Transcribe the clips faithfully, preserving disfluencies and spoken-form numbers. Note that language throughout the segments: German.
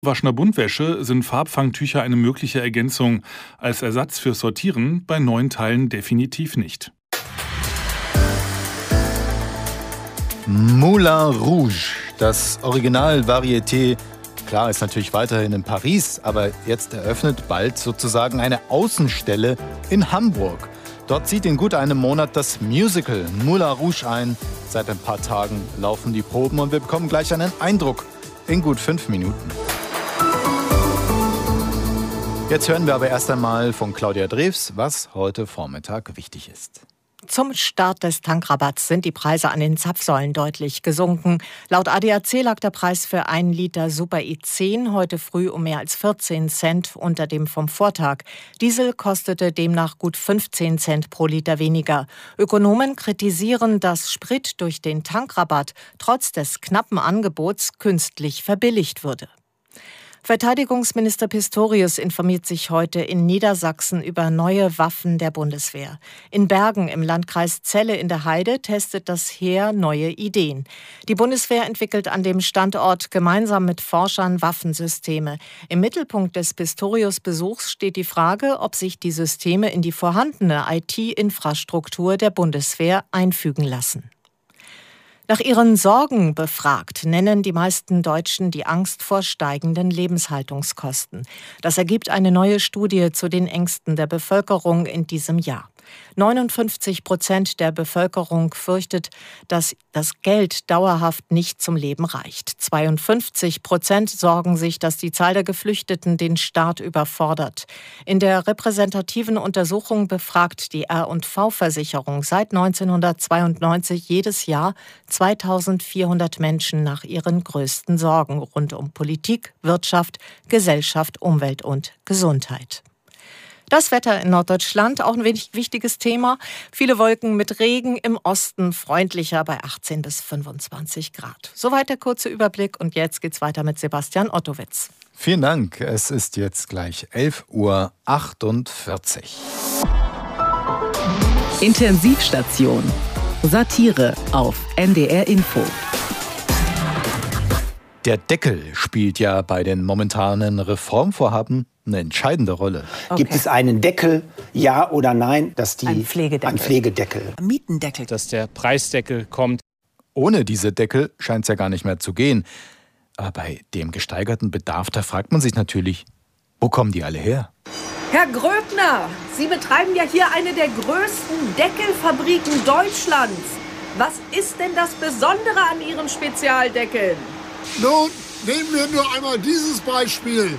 Waschener Buntwäsche sind Farbfangtücher eine mögliche Ergänzung. Als Ersatz fürs Sortieren bei neuen Teilen definitiv nicht. Moulin Rouge, das Original-Varieté, klar, ist natürlich weiterhin in Paris, aber jetzt eröffnet bald sozusagen eine Außenstelle in Hamburg. Dort zieht in gut einem Monat das Musical Moulin Rouge ein. Seit ein paar Tagen laufen die Proben und wir bekommen gleich einen Eindruck in gut fünf Minuten. Jetzt hören wir aber erst einmal von Claudia Drews, was heute Vormittag wichtig ist. Zum Start des Tankrabatts sind die Preise an den Zapfsäulen deutlich gesunken. Laut A D A C lag der Preis für einen Liter Super E zehn heute früh um mehr als vierzehn Cent unter dem vom Vortag. Diesel kostete demnach gut fünfzehn Cent pro Liter weniger. Ökonomen kritisieren, dass Sprit durch den Tankrabatt trotz des knappen Angebots künstlich verbilligt würde. Verteidigungsminister Pistorius informiert sich heute in Niedersachsen über neue Waffen der Bundeswehr. In Bergen im Landkreis Celle in der Heide testet das Heer neue Ideen. Die Bundeswehr entwickelt an dem Standort gemeinsam mit Forschern Waffensysteme. Im Mittelpunkt des Pistorius-Besuchs steht die Frage, ob sich die Systeme in die vorhandene I T-Infrastruktur der Bundeswehr einfügen lassen. Nach ihren Sorgen befragt, nennen die meisten Deutschen die Angst vor steigenden Lebenshaltungskosten. Das ergibt eine neue Studie zu den Ängsten der Bevölkerung in diesem Jahr. neunundfünfzig Prozent der Bevölkerung fürchtet, dass das Geld dauerhaft nicht zum Leben reicht. zweiundfünfzig Prozent sorgen sich, dass die Zahl der Geflüchteten den Staat überfordert. In der repräsentativen Untersuchung befragt die R und V-Versicherung seit neunzehnhundertzweiundneunzig jedes Jahr zweitausendvierhundert Menschen nach ihren größten Sorgen rund um Politik, Wirtschaft, Gesellschaft, Umwelt und Gesundheit. Das Wetter in Norddeutschland, auch ein wenig wichtiges Thema. Viele Wolken mit Regen, im Osten freundlicher bei achtzehn bis fünfundzwanzig Grad. Soweit der kurze Überblick und jetzt geht's weiter mit Sebastian Ottowitz. Vielen Dank. Es ist jetzt gleich elf Uhr achtundvierzig. Intensivstation. Satire auf N D R Info. Der Deckel spielt ja bei den momentanen Reformvorhaben eine entscheidende Rolle. Okay. Gibt es einen Deckel, ja oder nein? Dass die, ein Pflegedeckel. Ein Pflegedeckel. Ein Mietendeckel. Dass der Preisdeckel kommt. Ohne diese Deckel scheint es ja gar nicht mehr zu gehen. Aber bei dem gesteigerten Bedarf, da fragt man sich natürlich, wo kommen die alle her? Herr Gröbner, Sie betreiben ja hier eine der größten Deckelfabriken Deutschlands. Was ist denn das Besondere an Ihren Spezialdeckeln? Nun, nehmen wir nur einmal dieses Beispiel.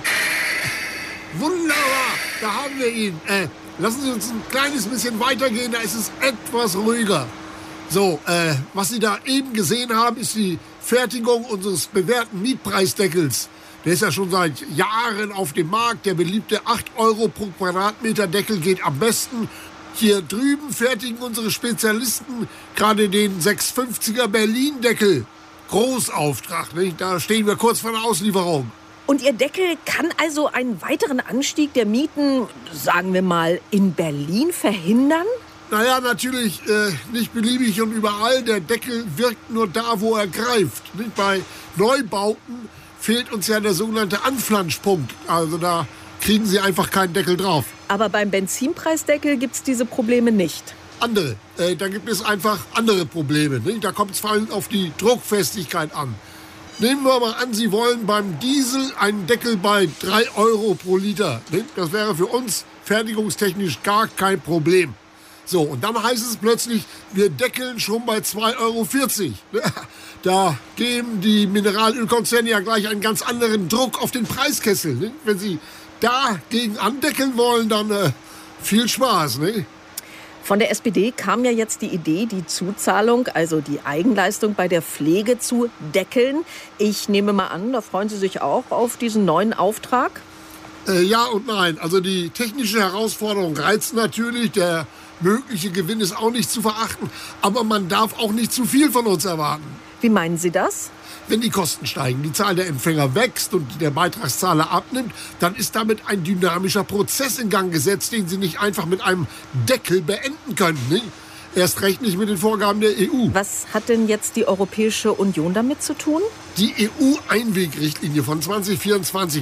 Wunderbar, da haben wir ihn. Äh, lassen Sie uns ein kleines bisschen weitergehen, da ist es etwas ruhiger. So, äh, was Sie da eben gesehen haben, ist die Fertigung unseres bewährten Mietpreisdeckels. Der ist ja schon seit Jahren auf dem Markt. Der beliebte acht Euro pro Quadratmeter Deckel geht am besten. Hier drüben fertigen unsere Spezialisten gerade den sechshundertfünfziger Berlin-Deckel. Großauftrag, nicht? Da stehen wir kurz vor der Auslieferung. Und Ihr Deckel kann also einen weiteren Anstieg der Mieten, sagen wir mal, in Berlin verhindern? Naja, natürlich äh, nicht beliebig und überall. Der Deckel wirkt nur da, wo er greift. Nicht? Bei Neubauten fehlt uns ja der sogenannte Anflanschpunkt. Also da kriegen Sie einfach keinen Deckel drauf. Aber beim Benzinpreisdeckel gibt es diese Probleme nicht. Andere. Äh, da gibt es einfach andere Probleme. Nicht? Da kommt es vor allem auf die Druckfestigkeit an. Nehmen wir mal an, Sie wollen beim Diesel einen Deckel bei drei Euro pro Liter. Nicht? Das wäre für uns fertigungstechnisch gar kein Problem. So, und dann heißt es plötzlich, wir deckeln schon bei zwei Euro vierzig. Da geben die Mineralölkonzerne ja gleich einen ganz anderen Druck auf den Preiskessel. Nicht? Wenn Sie dagegen andeckeln wollen, dann äh, viel Spaß. Nicht? Von der S P D kam ja jetzt die Idee, die Zuzahlung, also die Eigenleistung bei der Pflege zu deckeln. Ich nehme mal an, da freuen Sie sich auch auf diesen neuen Auftrag? Äh, ja und nein. Also die technische Herausforderung reizt natürlich. Der mögliche Gewinn ist auch nicht zu verachten. Aber man darf auch nicht zu viel von uns erwarten. Wie meinen Sie das? Wenn die Kosten steigen, die Zahl der Empfänger wächst und der Beitragszahler abnimmt, dann ist damit ein dynamischer Prozess in Gang gesetzt, den Sie nicht einfach mit einem Deckel beenden können. Nicht? Erst recht nicht mit den Vorgaben der E U. Was hat denn jetzt die Europäische Union damit zu tun? Die E U-Einwegrichtlinie von zwanzig vierundzwanzig